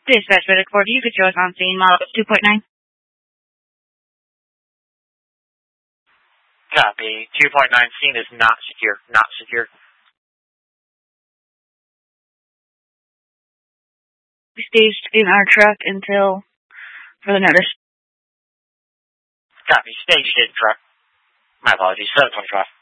Dispatch Medic 40, you could show us on scene, model 2.9. Copy. 2.9 scene is not secure. Not secure. We staged in our truck until further notice. Copy. Staged in truck. My apologies. 725.